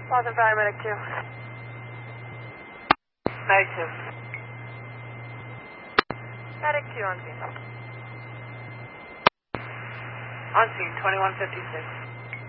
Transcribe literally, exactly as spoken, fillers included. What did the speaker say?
Boston Fire Medic two. Medic two. Medic two on scene. On scene, twenty-one fifty-six.